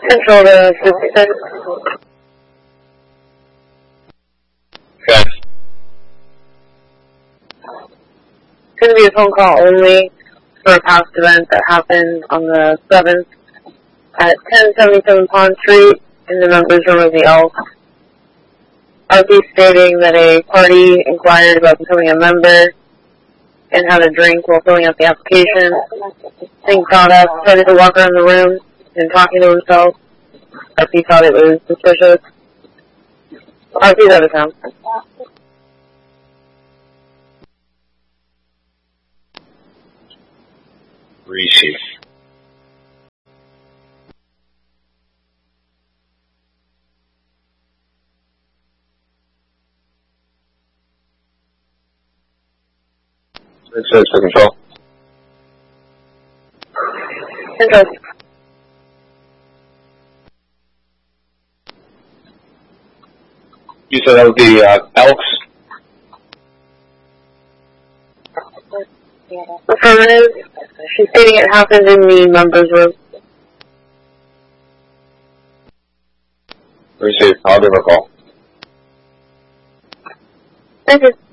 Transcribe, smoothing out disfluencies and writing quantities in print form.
Control the 56. Okay. It's going to be a phone call only for a past event that happened on the 7th at 1077 Pond Street in the members room of the Elk. RP stating that a party inquired about becoming a member and had a drink while filling out the application. Thing got up, started to walk around the room and talking to himself. RP thought it was suspicious. RP's out of town. Receive. It says to control. Control. You said that would be Elks? Affirmative. She's stating it happened in the members room. Receive. I'll give her a call. Thank you.